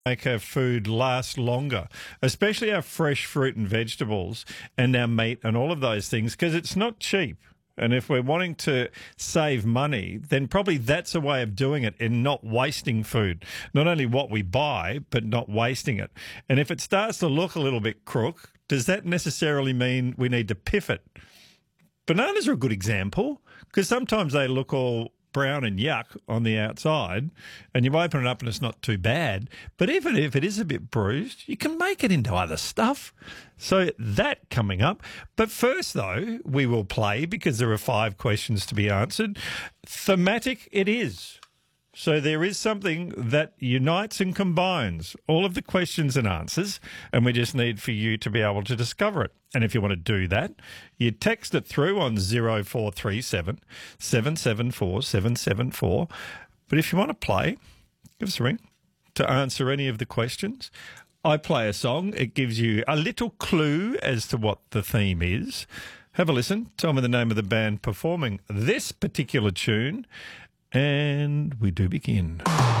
make our food last longer, especially our fresh fruit and vegetables and our meat and all of those things, because it's not cheap. And if we're wanting to save money, then probably that's a way of doing it in not wasting food. Not only what we buy, but not wasting it. And if it starts to look a little bit crook, does that necessarily mean we need to pivot? Bananas are a good example because sometimes they look all brown and yuck on the outside and you open it up and it's not too bad. But even if it is a bit bruised, you can make it into other stuff. So that coming up. But first, though, we will play because there are 5 questions to be answered. Thematic it is. So there is something that unites and combines all of the questions and answers, and we just need for you to be able to discover it. And if you want to do that, you text it through on 0437 774 774. But if you want to play, give us a ring to answer any of the questions. I play a song. It gives you a little clue as to what the theme is. Have a listen. Tell me the name of the band performing this particular tune. And we do begin.